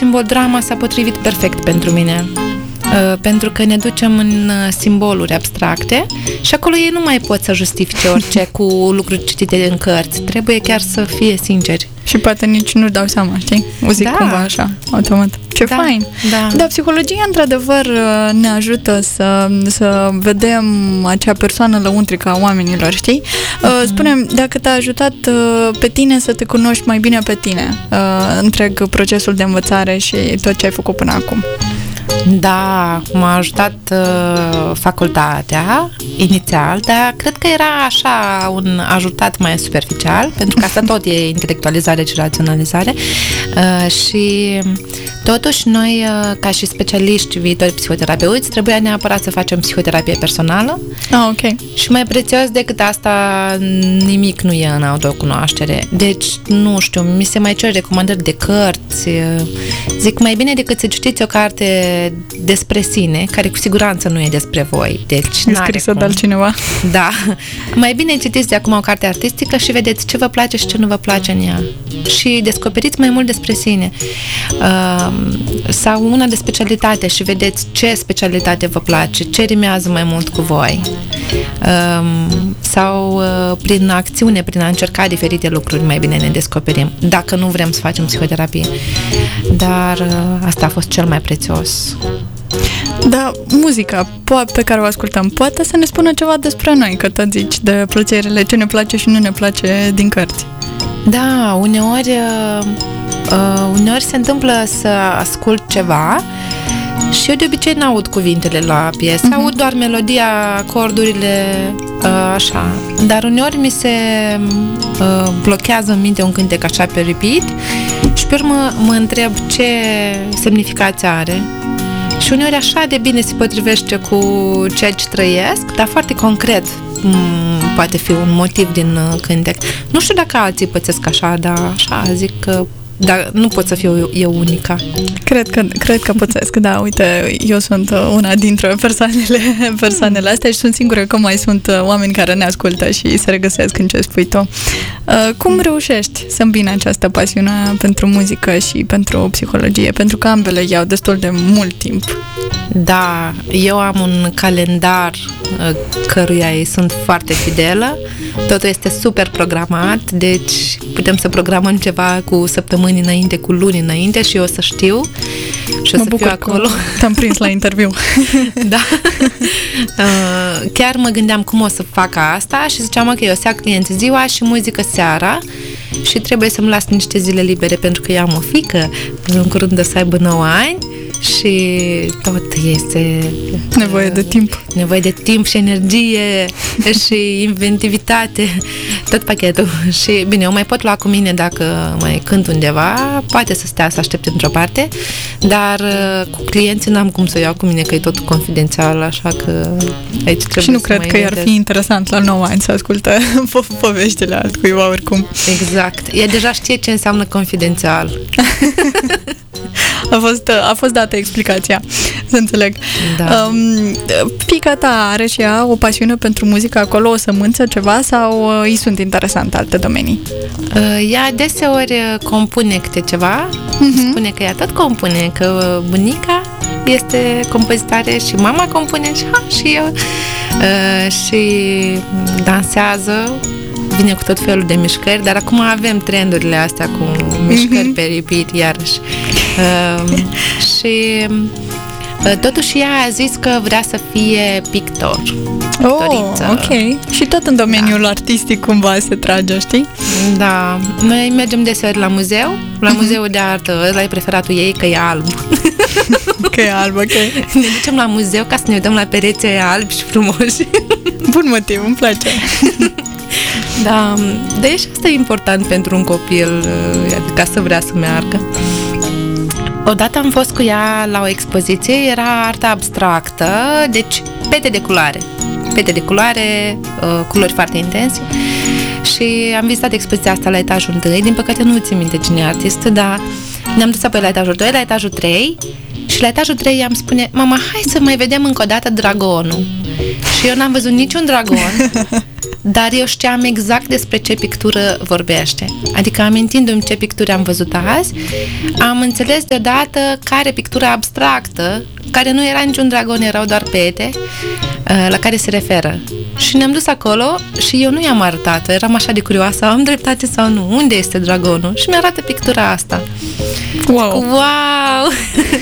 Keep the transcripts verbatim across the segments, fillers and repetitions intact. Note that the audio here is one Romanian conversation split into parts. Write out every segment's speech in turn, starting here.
simbol, drama s-a potrivit perfect pentru mine. Uh, pentru că ne ducem în uh, simboluri abstracte și acolo ei nu mai pot să justifice orice cu lucruri citite în cărți. Trebuie chiar să fie sinceri. Și poate nici nu dau seama, știi? O zic da. cumva așa, automat. Ce da. fain! Da. Dar psihologia, într-adevăr, ne ajută să, să vedem acea persoană lăuntrică a oamenilor, știi? Mm-hmm. Spune-mi, dacă te-a ajutat pe tine să te cunoști mai bine pe tine, întreg procesul de învățare și tot ce ai făcut până acum. Da, m-a ajutat uh, facultatea inițial, dar cred că era așa un ajutat mai superficial, pentru că asta tot e intelectualizare și raționalizare uh, și totuși noi, uh, ca și specialiști viitori psihoterapeuți, trebuia neapărat să facem psihoterapie personală. Ah, ok. Și mai prețios decât asta, nimic nu e în autocunoaștere. Deci, nu știu, mi se mai cer recomandări de cărți. Zic, mai bine decât să citiți o carte despre sine, care cu siguranță nu e despre voi. Deci, e scrisă de altcineva. Da. Mai bine citiți de acum o carte artistică și vedeți ce vă place și ce nu vă place în ea. Și descoperiți mai mult despre sine. Uh, sau una de specialitate și vedeți ce specialitate vă place, ce rimează mai mult cu voi. Uh, sau uh, prin acțiune, prin a încerca diferite lucruri, mai bine ne descoperim, dacă nu vrem să facem psihoterapie. Dar uh, asta a fost cel mai prețios. Da, muzica pe care o ascultăm poate să ne spună ceva despre noi, că tot zici de plăcerile, ce ne place și nu ne place din cărți. Da, uneori uh, uh, uneori se întâmplă să ascult ceva și eu de obicei n-aud cuvintele la piesă, uh-huh. aud doar melodia, acordurile, uh, așa. Dar uneori mi se uh, blochează în minte un cântec așa pe repeat și pe urmă mă întreb ce semnificație are. Și uneori așa de bine se potrivește cu ceea ce trăiesc, dar foarte concret m- poate fi un motiv din uh, cântec. Nu știu dacă alții pățesc așa, dar așa zic că dar nu pot să fiu eu unica. Cred că, cred că pățesc, da, uite, eu sunt una dintre persoanele, persoanele astea și sunt sigură că mai sunt oameni care ne ascultă și se regăsesc în ce spui tu. Cum reușești să îmbini această pasiune pentru muzică și pentru psihologie? Pentru că ambele iau destul de mult timp. Da, eu am un calendar căruia îi sunt foarte fidelă. Totul este super programat, deci putem să programăm ceva cu săptămâni înainte, cu luni înainte și eu o să știu și o mă să bucur fiu acolo. Te-am prins la interviu. Da. Chiar mă gândeam cum o să fac asta și ziceam, ok, o să ia clienți ziua și muzică seara și trebuie să-mi las niște zile libere pentru că eu am o fiică, în curând o să aibă nouă ani și tot este nevoie de timp. Nevoie de timp și energie și inventivitate, tot pachetul. Și bine, eu mai pot lua cu mine dacă mai cânt undeva, poate să stea să aștepte într-o parte, dar cu clienții n-am cum să o iau cu mine, că e totul confidențial, așa că aici trebuie. Și nu să cred mai că i-ar fi interesant la nouă ani să ascultă po- poveștile altcuiva oricum. Exact. Ea deja știe ce înseamnă confidențial. A fost, a fost dată explicația, să înțeleg. Da. Um, fiica ta are și ea o pasiune pentru muzică acolo, o sămânță, ceva, sau uh, îi sunt interesante alte domenii? Uh, ea deseori compune câte ceva, uh-huh. spune că ea tot compune, că bunica este compozitoare și mama compune și, ha, și eu uh, și dansează, vine cu tot felul de mișcări, dar acum avem trendurile astea cu mișcări mm-hmm. pe repeat iarăși. Uh, și uh, totuși ea a zis că vrea să fie pictor. Pictoriță. Oh, ok. Și tot în domeniul da. artistic cumva se trage, știi? Da. Noi mergem deseori la muzeu, la muzeul de artă, ăla e preferatul ei, că e alb. Că e alb, ok. Ne ducem la muzeu ca să ne uităm la pereții albi și frumoși. Bun motiv, îmi place. Da, dar și asta e important pentru un copil, ca să vrea să meargă. Odată am fost cu ea la o expoziție, era artă abstractă, deci pete de culoare. Pete de culoare, culori foarte intense. Și am vizitat expoziția asta la etajul întâi. Din păcate nu țin minte cine e artist, dar ne-am dus apoi la etajul doi, la etajul trei. Și la etajul trei i-am spune, mama, hai să mai vedem încă o dată dragonul. Și eu n-am văzut niciun dragon. dar eu știam exact despre ce pictură vorbește. Adică, amintindu-mi ce picturi am văzut azi, am înțeles deodată care pictură abstractă, care nu era niciun dragon, erau doar pete, la care se referă. Și ne-am dus acolo și eu nu i-am arătat, eram așa de curioasă, am dreptate sau nu, unde este dragonul? Și mi arată pictura asta. Wow! Wow!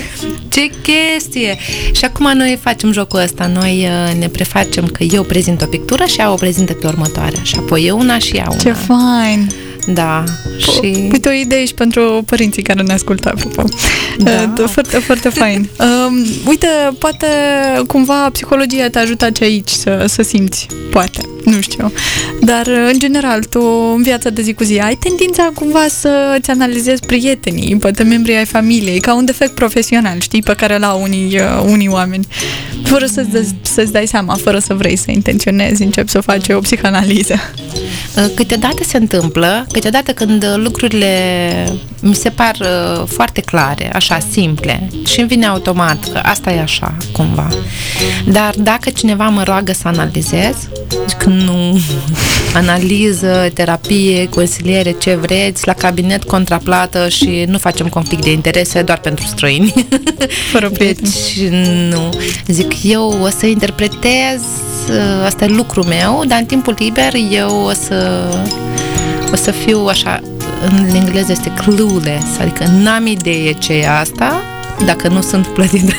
Ce chestie! Și acum noi facem jocul ăsta, noi ne prefacem că eu prezint o pictură și ea o prezintă pe următoarea și apoi eu una și ea una. Ce fain! Da, și... Uite, o idee și pentru părinții care ne ascultă, apropo. Da. Foarte, foarte fain. Um, uite, poate cumva psihologia te ajută aici să, să simți, poate, nu știu. Dar, în general, tu, în viața de zi cu zi, ai tendința cumva să-ți analizezi prietenii, poate membrii ai familiei, ca un defect profesional, știi, pe care l-au unii, unii oameni. Fără să-ți, să-ți dai seama, fără să vrei să intenționezi, începi să faci o psihanaliză. Câteodată se întâmplă, câteodată când lucrurile mi se par foarte clare, așa, simple, și îmi vine automat că asta e așa, cumva. Dar dacă cineva mă roagă să analizez, zic nu, analiză, terapie, consiliere, ce vreți, la cabinet, contraplată și nu facem conflict de interese doar pentru străini. Fără prieteni. Deci, nu. Zic, eu o să interpretez, asta e lucrul meu, dar în timpul liber eu o să o să fiu așa, în engleză este clueless, adică n-am idee ce e asta, dacă nu sunt plătită.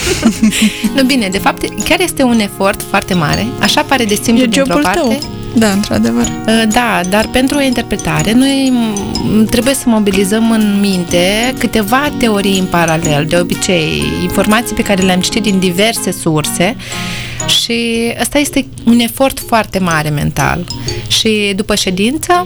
Nu, bine, de fapt, chiar este un efort foarte mare, așa pare de simplu dintr-o parte. Tău. Da, într-adevăr. Da, dar pentru o interpretare noi trebuie să mobilizăm în minte câteva teorii în paralel, de obicei, informații pe care le-am citit din diverse surse. Și ăsta este un efort foarte mare mental. Și după ședință,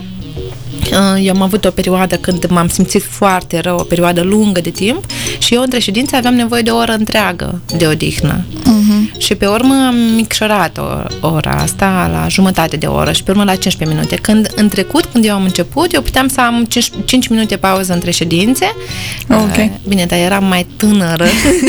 eu am avut o perioadă când m-am simțit foarte rău, o perioadă lungă de timp, și eu între ședințe aveam nevoie de o oră întreagă de odihnă. Uh-huh. Și pe urmă am micșorat o, ora asta la jumătate de oră și pe urmă la cincisprezece minute. Când în trecut, când eu am început, eu puteam să am cinci, cinci minute pauză între ședințe. Okay. Bine, dar eram mai tânără.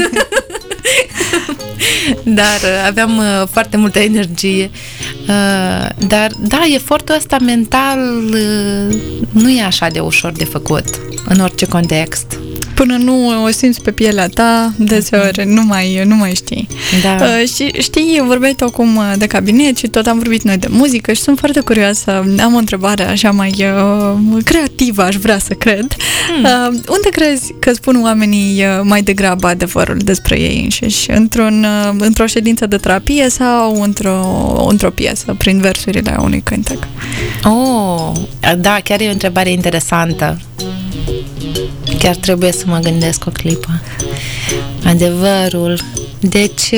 Dar aveam uh, foarte multă energie. Uh, dar, da, efortul ăsta mental uh, nu e așa de ușor de făcut în orice context. Până nu o simți pe pielea ta, deseori nu mai, nu mai știi. Da. Uh, și știi, vorbeai tu acum de cabinet și tot am vorbit noi de muzică și sunt foarte curioasă. Am o întrebare așa mai uh, creativă, aș vrea să cred. Hmm. Uh, unde crezi că spun oamenii mai degrabă adevărul despre ei înșiși? Într-un, uh, într-o ședință de terapie sau într-o, într-o piesă, prin versurile unui cântec? Oh, da, chiar e o întrebare interesantă. Chiar trebuie să mă gândesc o clipă. Adevărul. Deci,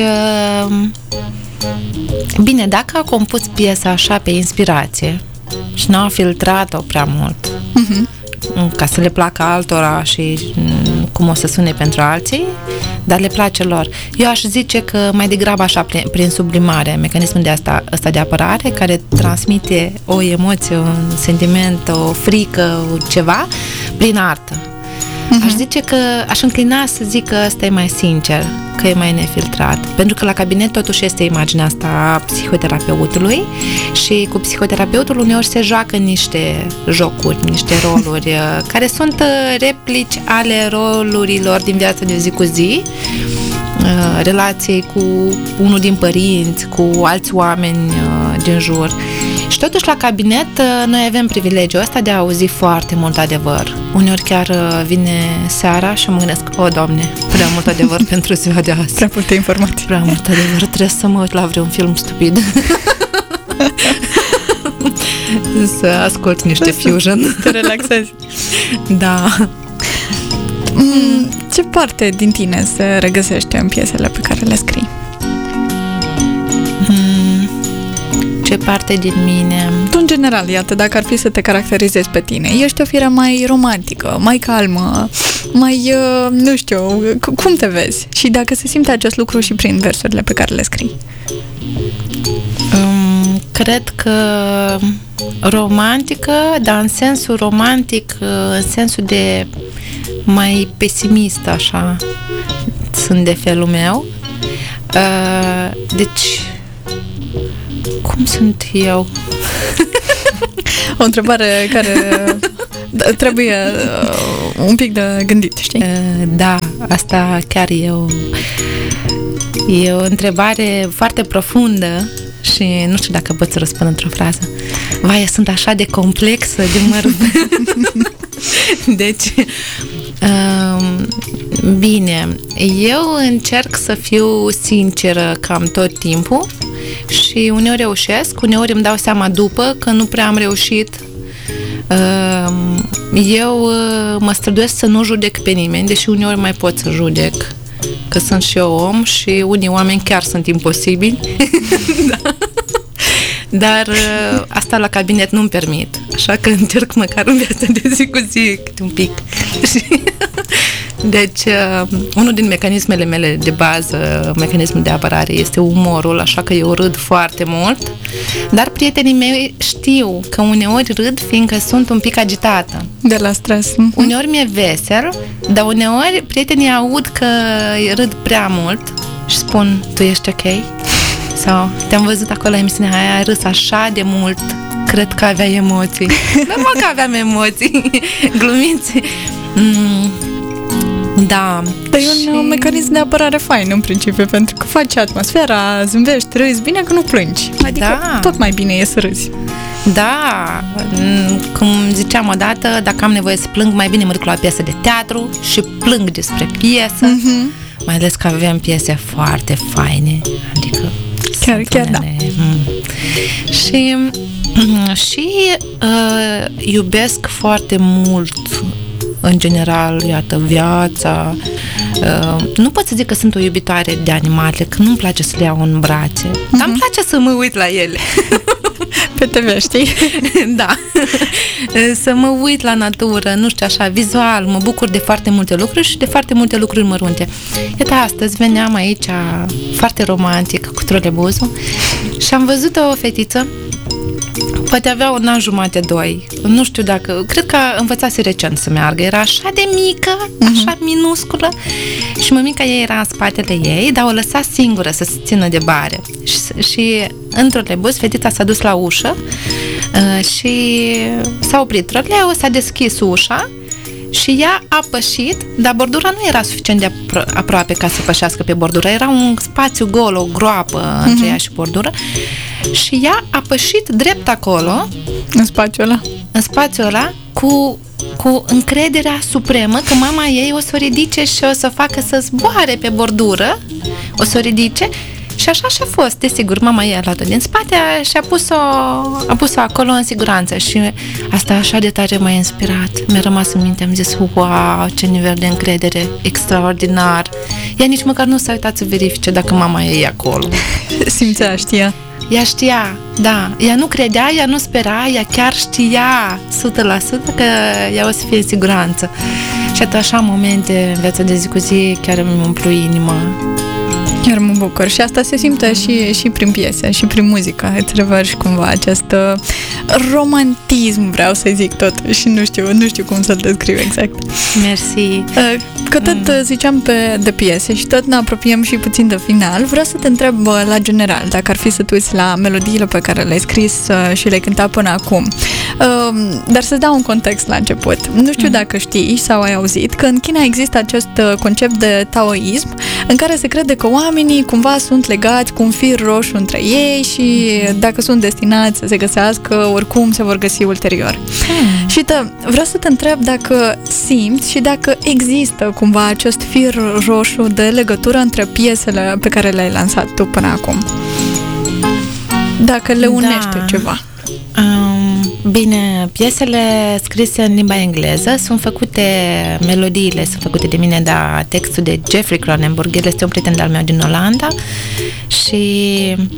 bine, dacă a compus piesa așa pe inspirație și n-a filtrat-o prea mult, uh-huh. ca să le placă altora și cum o să sune pentru alții, dar le place lor. Eu aș zice că mai degrabă așa, prin, prin sublimare, mecanismul de asta, ăsta de apărare, care transmite o emoție, un sentiment, o frică, ceva, prin artă. Uh-huh. Aș zice că aș înclina să zic că ăsta e mai sincer, că e mai nefiltrat. Pentru că la cabinet totuși este imaginea asta a psihoterapeutului și cu psihoterapeutul uneori se joacă niște jocuri, niște roluri care sunt replici ale rolurilor din viața de zi cu zi, relației cu unul din părinți, cu alți oameni din jur. Și totuși la cabinet noi avem privilegiul ăsta de a auzi foarte mult adevăr. Uneori chiar vine seara și mă gândesc, o, Doamne, prea mult adevăr pentru ziua de azi. Prea multe informații. Prea mult adevăr, trebuie să mă uit la vreun film stupid. Să ascult niște fusion. Să te relaxezi. Da. Ce parte din tine se regăsește în piesele pe care le scrii? Ce parte din mine? Tu, în general, iată, dacă ar fi să te caracterizezi pe tine, ești o fire mai romantică, mai calmă, mai, nu știu, cum te vezi? Și dacă se simte acest lucru și prin versurile pe care le scrii? Um, cred că romantică, dar în sensul romantic, în sensul de mai pesimist, așa, sunt de felul meu. Uh, deci Cum sunt eu? O întrebare care trebuie uh, un pic de gândit, știi? Uh, da, asta chiar e o, e o întrebare foarte profundă și nu știu dacă pot să răspund într-o frază. Vai, eu sunt așa de complexă, de măr... Deci, uh, bine, eu încerc să fiu sinceră cam tot timpul și uneori reușesc, uneori îmi dau seama după că nu prea am reușit. Eu mă străduiesc să nu judec pe nimeni, deși uneori mai pot să judec, că sunt și eu om și unii oameni chiar sunt imposibili. Da. Dar asta la cabinet nu-mi permit, așa că încerc măcar în viața de zi cu zi câte un pic. Deci, unul din mecanismele mele de bază, mecanismul de apărare, este umorul, așa că eu râd foarte mult, dar prietenii mei știu că uneori râd fiindcă sunt un pic agitată. De la stres. Uneori mi-e vesel, dar uneori prietenii aud că râd prea mult și spun, tu ești ok? Sau, te-am văzut acolo la emisiunea aia, ai râs așa de mult, cred că aveai emoții. Normal că aveam emoții, glumiți. Mm. Da. Dar e un și... mecanism de apărare fain în principiu, pentru că faci atmosfera, zâmbești, râzi, bine că nu plângi. Adică da. Tot mai bine e să râzi. Da, cum ziceam odată, dacă am nevoie să plâng, mai bine mă duc la o piesă de teatru și plâng despre piesă, uh-huh. mai ales că avem piese foarte faine, adică chiar, chiar da. Mm. Și, și uh, iubesc foarte mult în general, iată, viața. Uh, nu pot să zic că sunt o iubitoare de animale, că nu-mi place să le iau în brațe, mm-hmm. dar îmi place să mă uit la ele. Pe te V, știi? Da. Să mă uit la natură, nu știu, așa, vizual, mă bucur de foarte multe lucruri și de foarte multe lucruri mărunte. Iată, astăzi veneam aici foarte romantic cu trolebuzul și am văzut o fetiță, poate avea un an jumate, doi. Nu știu dacă... Cred că învățase recent să meargă. Era așa de mică, așa uh-huh. minusculă. Și mămica ei era în spatele ei, dar o lăsa singură să se țină de bare. Și, și într-un trolebuz, fetița s-a dus la ușă uh, și s-a oprit troleul, s-a deschis ușa și ea a pășit, dar bordura nu era suficient de apro- aproape ca să pășească pe bordură. Era un spațiu gol, o groapă uh-huh. între ea și bordură. Și ea a pășit drept acolo, în spațiul ăla, în spațiul ăla cu, cu încrederea supremă că mama ei o să o ridice și o să facă să zboare pe bordură, o să o ridice. Și așa și-a fost, desigur, mama ei a luat-o din spate și a pus-o, a pus-o acolo în siguranță și asta așa de tare m-a inspirat. Mi-a rămas în minte, am zis, wow, ce nivel de încredere extraordinar. Ea nici măcar nu s-a uitat să verifice dacă mama ei e acolo. Simțea, știa. Ea știa, da. Ea nu credea, ea nu spera, ea chiar știa o sută la sută că ea o să fie în siguranță. Și atunci așa momente în viața de zi cu zi chiar îmi umplu inima. Chiar mă bucur. Și asta se simte și, și prin piese, și prin muzică. Îți revărși cumva acest romantism, vreau să zic tot. Și nu știu, nu știu cum să-l descriu exact. Mersi. Că tot mm. ziceam pe, de piese și tot ne apropiem și puțin de final. Vreau să te întreb la general, dacă ar fi să te uiți la melodiile pe care le-ai scris și le-ai cântat până acum. Dar să-ți dau un context la început. Nu știu mm. dacă știi sau ai auzit că în China există acest concept de taoism în care se crede că oamenii cumva sunt legați cu un fir roșu între ei și dacă sunt destinați să se găsească, oricum se vor găsi ulterior. Hmm. Și te, vreau să te întreb dacă simți și dacă există cumva acest fir roșu de legătură între piesele pe care le-ai lansat tu până acum. Dacă le unește da. ceva. Um, bine, piesele scrise în limba engleză sunt făcute, melodiile sunt făcute de mine, dar textul de Jeffrey Cronenberg, el este un prieten de-al meu din Olanda și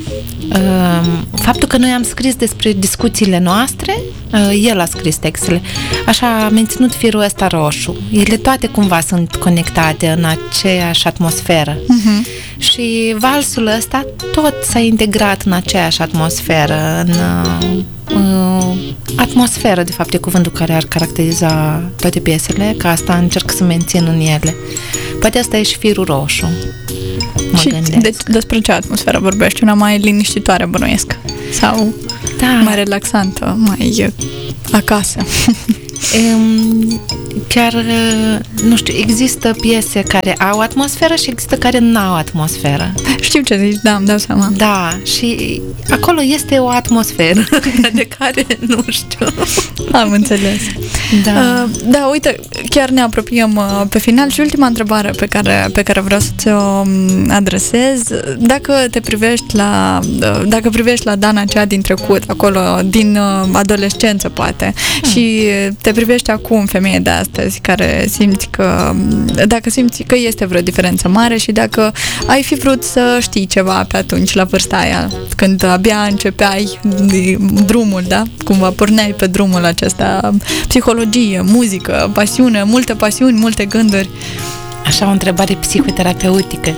um, faptul că noi am scris despre discuțiile noastre, uh, el a scris textele, așa a menținut firul ăsta roșu. Ele toate cumva sunt conectate în aceeași atmosferă. Uh-huh. Și valsul ăsta tot s-a integrat în aceeași atmosferă, în uh, atmosferă, de fapt, e cuvântul care ar caracteriza toate piesele, că asta încerc să mențin în ele. Poate asta e și firul roșu. Mă și gândesc. Deci despre ce atmosferă vorbești? Una mai liniștitoare, bănuiesc. Sau Da. mai relaxantă, mai acasă? Um, chiar, nu știu, există piese care au atmosferă și există care nu au atmosferă. Știu ce zici, da, îmi dau seama. Da, și acolo este o atmosferă de care nu știu. Am înțeles. Da. Uh, da, uite, chiar ne apropiem uh, pe final și ultima întrebare pe care, pe care vreau să ți-o adresez. Dacă te privești la, uh, dacă privești la Dana cea din trecut, acolo, din uh, adolescență, poate, hmm. și te privești acum, femeie de astăzi, care simți că, dacă simți că este vreo diferență mare și dacă ai fi vrut să știi ceva pe atunci, la vârsta aia, când abia începeai drumul, da? Cumva porneai pe drumul acesta, psihologie, muzică, pasiune, multe pasiuni, multe gânduri. Așa o întrebare psihoterapeutică.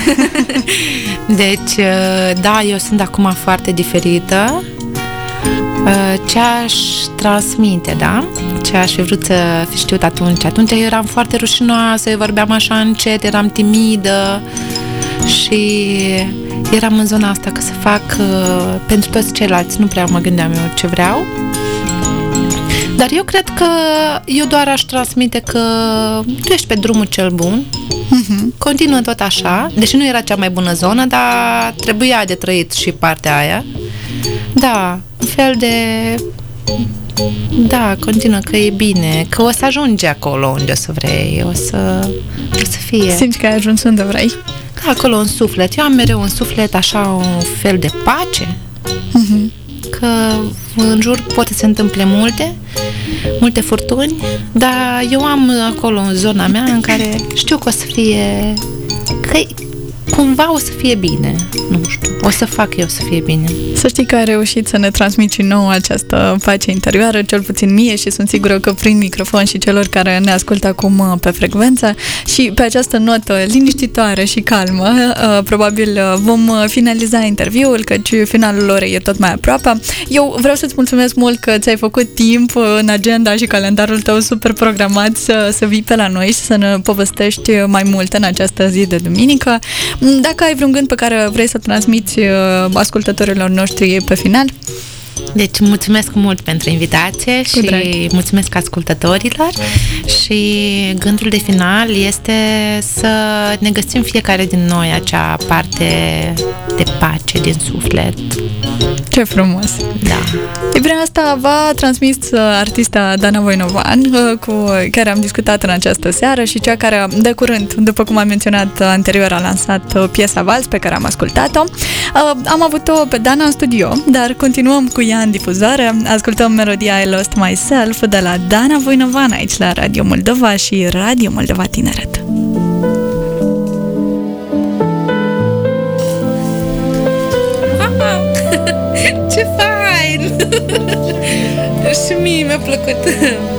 Deci, da, eu sunt acum foarte diferită. Ce aș transmite, da? Ce aș fi vrut să fi știut atunci. Atunci eu eram foarte rușinoasă, eu vorbeam așa încet, eram timidă și eram în zona asta că să fac uh, pentru toți ceilalți. Nu prea mă gândeam eu ce vreau. Dar eu cred că eu doar aș transmite că tu ești pe drumul cel bun, uh-huh. Continuă tot așa, deși nu era cea mai bună zonă, dar trebuia de trăit și partea aia. Da, un fel de... Da, continuă că e bine, că o să ajungi acolo unde o să vrei, o să, o să fie. Simți că ai ajuns unde vrei? Da, acolo în suflet. Eu am mereu în suflet așa un fel de pace, uh-huh. Că în jur pot să se întâmple multe, multe furtuni, dar eu am acolo în zona mea în care știu că o să fie, că cumva o să fie bine, nu știu, o să fac eu să fie bine. Să știi că ai reușit să ne transmiți și nouă această pace interioară, cel puțin mie, și sunt sigură că prin microfon și celor care ne ascultă acum pe frecvență. Și pe această notă liniștitoare și calmă, probabil vom finaliza interviul, căci finalul orei e tot mai aproape. Eu vreau să-ți mulțumesc mult că ți-ai făcut timp în agenda și calendarul tău super programat să, să vii pe la noi și să ne povestești mai mult în această zi de duminică. Dacă ai vreun gând pe care vrei să transmiți ascultătorilor noștri pe final? Deci mulțumesc mult pentru invitație și drag. Mulțumesc ascultătorilor și gândul de final este să ne găsim fiecare din noi acea parte de pace din suflet. Ce frumos! Da. E prin asta v-a transmis artista Dana Voinovan, cu care am discutat în această seară și cea care de curând, după cum am menționat anterior, a lansat piesa Vals pe care am ascultat-o. Am avut-o pe Dana în studio, dar continuăm cu ea în difuzoare. Ascultăm melodia I Lost Myself de la Dana Voinovan aici la Radio Moldova și Radio Moldova Tineret. Ce fain! Și mie mi-a plăcut.